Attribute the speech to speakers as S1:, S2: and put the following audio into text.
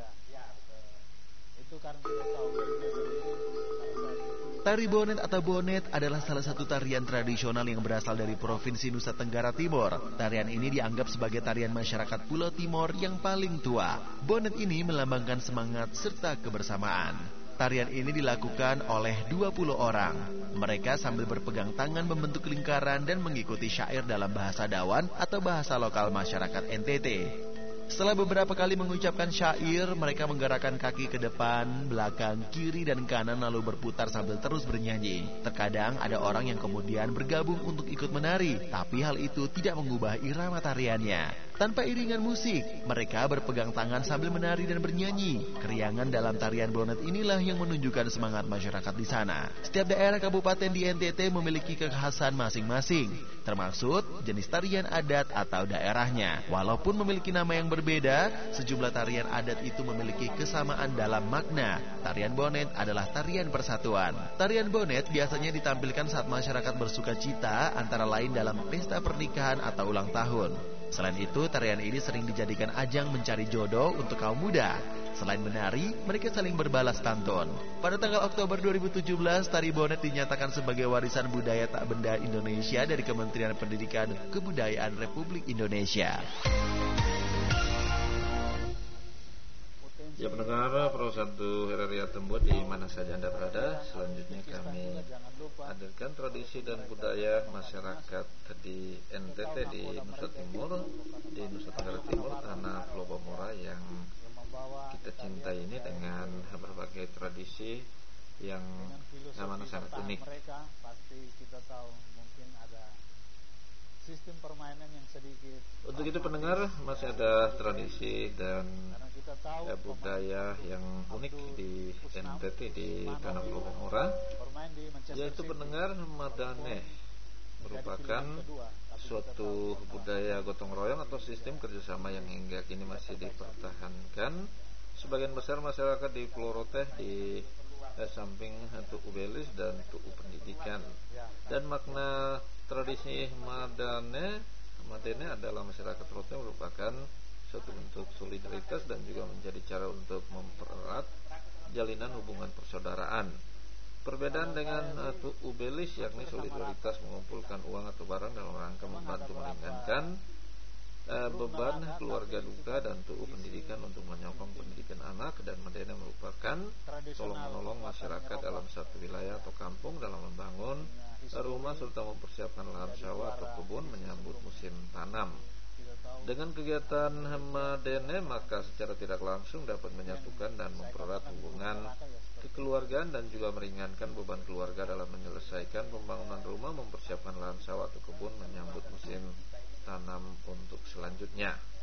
S1: Tari bonet atau bonet adalah salah satu tarian tradisional yang berasal dari Provinsi Nusa Tenggara Timur. Tarian ini dianggap sebagai tarian masyarakat Pulau Timor yang paling tua. Bonet ini melambangkan semangat serta kebersamaan. Tarian ini dilakukan oleh 20 orang. Mereka sambil berpegang tangan membentuk lingkaran dan mengikuti syair dalam bahasa Dawan atau bahasa lokal masyarakat NTT. Setelah beberapa kali mengucapkan syair, mereka menggerakkan kaki ke depan, belakang, kiri, dan kanan lalu berputar sambil terus bernyanyi. Terkadang ada orang yang kemudian bergabung untuk ikut menari, tapi hal itu tidak mengubah irama tariannya. Tanpa iringan musik, mereka berpegang tangan sambil menari dan bernyanyi. Keriangan dalam tarian bonet inilah yang menunjukkan semangat masyarakat di sana. Setiap daerah kabupaten di NTT memiliki kekhasan masing-masing, termasuk jenis tarian adat atau daerahnya. Walaupun memiliki nama yang berbeda, sejumlah tarian adat itu memiliki kesamaan dalam makna. Tarian bonet adalah tarian persatuan. Tarian bonet biasanya ditampilkan saat masyarakat bersuka cita, antara lain dalam pesta pernikahan atau ulang tahun. Selain itu, tarian ini sering dijadikan ajang mencari jodoh untuk kaum muda. Selain menari, mereka saling berbalas pantun. Pada tanggal Oktober 2017, tari bonet dinyatakan sebagai warisan budaya tak benda Indonesia dari Kementerian Pendidikan dan Kebudayaan Republik Indonesia.
S2: Ya pendengar Pro 1 RRI Tembut di mana saja Anda berada. Selanjutnya kami hadirkan tradisi dan budaya masyarakat di NTT di Nusa Timur, di Nusa Tenggara Timur, tanah Pulau Bamora yang kita cintai ini dengan berbagai tradisi yang namanya sangat unik.
S3: Sistem permainan yang sedikit.
S2: Untuk itu pendengar, masih ada tradisi dan budaya yang unik di NTT di Tanah Pulau Bamora, yaitu pendengar Madane, merupakan suatu budaya gotong royong atau sistem kerjasama yang hingga kini masih dipertahankan. Sebagian besar masyarakat di Pulau Roteh di samping Tu'u Belis dan Tu'u Pendidikan. Dan makna tradisi Madane adalah masyarakat Roteh merupakan suatu bentuk solidaritas dan juga menjadi cara untuk mempererat jalinan hubungan persaudaraan. Perbedaan dengan Tu'u Belis yakni solidaritas mengumpulkan uang atau barang dalam rangka membantu meringankan beban keluarga duka, dan Tu'u Pendidikan untuk menyokong pendidikan anak, dan Madane merupakan tolong-menolong masyarakat dalam satu wilayah atau kampung dalam membangun rumah serta mempersiapkan lahan sawah atau kebun menyambut musim tanam. Dengan kegiatan Madane maka secara tidak langsung dapat menyatukan dan mempererat hubungan kekeluargaan dan juga meringankan beban keluarga dalam menyelesaikan pembangunan rumah, mempersiapkan lahan sawah atau kebun menyambut musim tanam untuk selanjutnya.